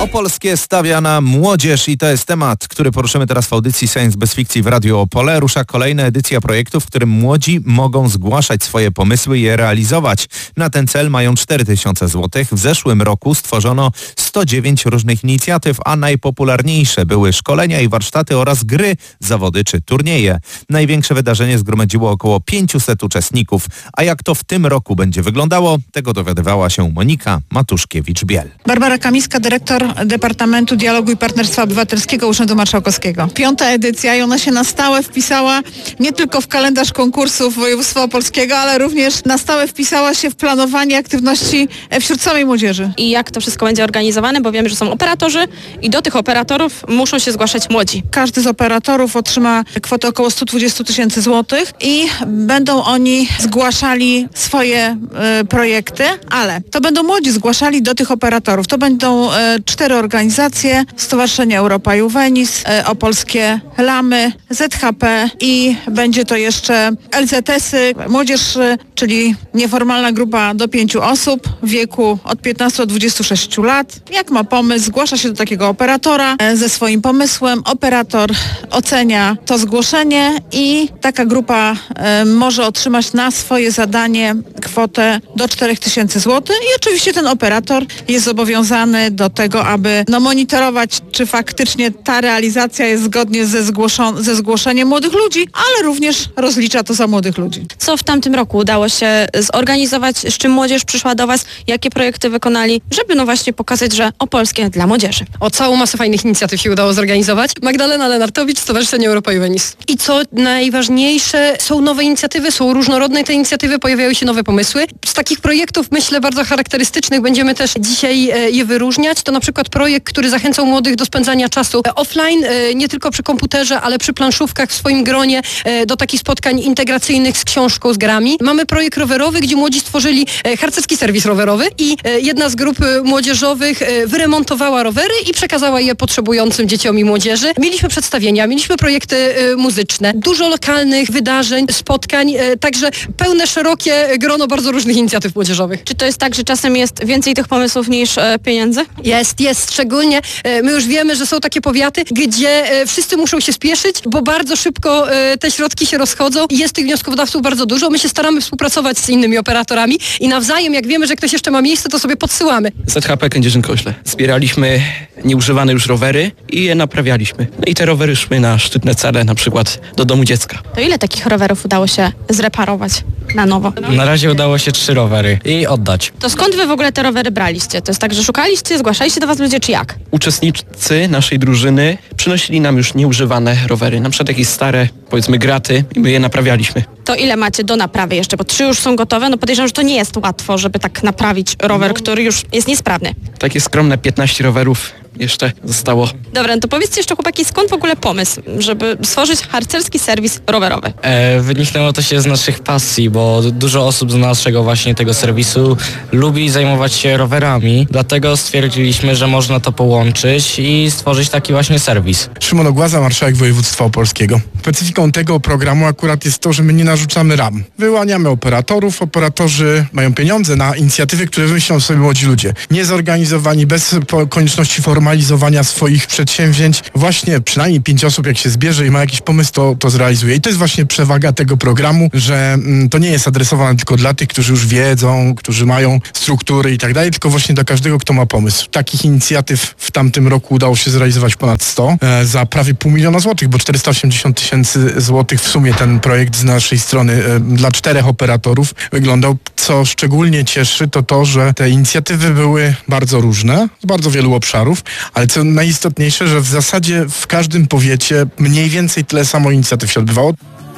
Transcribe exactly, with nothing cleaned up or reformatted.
Opolskie stawia na młodzież i to jest temat, który poruszymy teraz w audycji Science bez fikcji w Radiu Opole. Rusza kolejna edycja projektu, w którym młodzi mogą zgłaszać swoje pomysły i je realizować. Na ten cel mają cztery tysiące złotych. W zeszłym roku stworzono sto dziewięć różnych inicjatyw, a najpopularniejsze były szkolenia i warsztaty oraz gry, zawody czy turnieje. Największe wydarzenie zgromadziło około pięciuset uczestników. A jak to w tym roku będzie wyglądało, tego dowiadywała się Monika Matuszkiewicz-Biel. Barbara Kamińska, dyrektor Departamentu Dialogu i Partnerstwa Obywatelskiego Urzędu Marszałkowskiego. Piąta edycja i ona się na stałe wpisała nie tylko w kalendarz konkursów województwa opolskiego, ale również na stałe wpisała się w planowanie aktywności wśród samej młodzieży. I jak to wszystko będzie organizowane, bo wiemy, że są operatorzy i do tych operatorów muszą się zgłaszać młodzi. Każdy z operatorów otrzyma kwotę około sto dwadzieścia tysięcy złotych i będą oni zgłaszali swoje y, projekty, ale to będą młodzi zgłaszali do tych operatorów. To będą y, cztery organizacje: Stowarzyszenie Europa Juvenis, y, Opolskie Lamy, Z H P i będzie to jeszcze L Z S-y, młodzież, y, czyli nieformalna grupa do pięciu osób w wieku od piętnastu do dwudziestu sześciu lat. Jak ma pomysł, zgłasza się do takiego operatora y, ze swoim pomysłem. Operator ocenia to zgłoszenie i taka grupa y, może otrzymać na swoje zadanie kwotę do czterech tysięcy złotych i oczywiście ten operator jest zobowiązany do tego, aby no, monitorować, czy faktycznie ta realizacja jest zgodnie ze, zgłoszon- ze zgłoszeniem młodych ludzi, ale również rozlicza to za młodych ludzi. Co w tamtym roku udało się zorganizować, z czym młodzież przyszła do Was, jakie projekty wykonali, żeby no właśnie pokazać, że Opolskie dla młodzieży. O, całą masę fajnych inicjatyw się udało zorganizować. Magdalena Lenartowicz, Stowarzyszenie Europa Juvenis. I co najważniejsze, są nowe inicjatywy, są różnorodne te inicjatywy, pojawiają się nowe pomysły. Z takich projektów, myślę, bardzo charakterystycznych będziemy też dzisiaj e, je wyróżniać. To na przykład projekt, który zachęcał młodych do spędzania czasu e, offline, e, nie tylko przy komputerze, ale przy planszówkach w swoim gronie, e, do takich spotkań integracyjnych z książką, z grami. Mamy projekt rowerowy, gdzie młodzi stworzyli e, harcerski serwis rowerowy i e, jedna z grup e, młodzieżowych e, wyremontowała rowery i przekazała je potrzebującym dzieciom i młodzieży. Mieliśmy przedstawienia, mieliśmy projekty e, muzyczne, dużo lokalnych wydarzeń, spotkań, e, także pełne, szerokie grono bardzo różnych inicjatyw młodzieżowych. Czy to jest tak, że czasem jest więcej tych pomysłów niż e, pieniędzy? Jest, jest. Szczególnie e, my już wiemy, że są takie powiaty, gdzie e, wszyscy muszą się spieszyć, bo bardzo szybko e, te środki się rozchodzą i jest tych wnioskodawców bardzo dużo. My się staramy współpracować z innymi operatorami i nawzajem, jak wiemy, że ktoś jeszcze ma miejsce, to sobie podsyłamy. Z H P Kędzierzyn-Koźle. Zbieraliśmy nieużywane już rowery i je naprawialiśmy. No i te rowery szły na szczytne cele, na przykład do domu dziecka. To ile takich rowerów udało się zreparować na nowo? Na razie udało się trzy rowery i oddać. To skąd wy w ogóle te rowery braliście? To jest tak, że szukaliście, zgłaszaliście do was ludzie, czy jak? Uczestnicy naszej drużyny przynosili nam już nieużywane rowery, na przykład jakieś stare, powiedzmy, graty i my je naprawialiśmy. To ile macie do naprawy jeszcze? Bo trzy już są gotowe. No podejrzewam, że to nie jest łatwo, żeby tak naprawić rower, który już jest niesprawny. Takie skromne piętnaście rowerów jeszcze zostało. Dobra, no to powiedzcie jeszcze, chłopaki, skąd w ogóle pomysł, żeby stworzyć harcerski serwis rowerowy? E, wyniknęło to się z naszych pasji, bo dużo osób z naszego właśnie tego serwisu lubi zajmować się rowerami, dlatego stwierdziliśmy, że można to połączyć i stworzyć taki właśnie serwis. Szymon Ogłaza, marszałek województwa opolskiego. Specyfiką tego programu akurat jest to, że my nie narzucamy ram. Wyłaniamy operatorów, operatorzy mają pieniądze na inicjatywy, które wymyślą sobie młodzi ludzie. Niezorganizowani, bez konieczności formalizowania swoich przedsięwzięć. Właśnie przynajmniej pięć osób, jak się zbierze i ma jakiś pomysł, to, to zrealizuje. I to jest właśnie przewaga tego programu, że mm, to nie jest adresowane tylko dla tych, którzy już wiedzą, którzy mają struktury i tak dalej, tylko właśnie dla każdego, kto ma pomysł. Takich inicjatyw w tamtym roku udało się zrealizować ponad sto e, za prawie pół miliona złotych, bo czterysta osiemdziesiąt tysięcy złotych w sumie ten projekt z naszej strony e, dla czterech operatorów wyglądał. Co szczególnie cieszy, to to, że te inicjatywy były bardzo różne, z bardzo wielu obszarów, ale co najistotniejsze, że w zasadzie w każdym powiecie mniej więcej tyle samo inicjatyw się odbywało.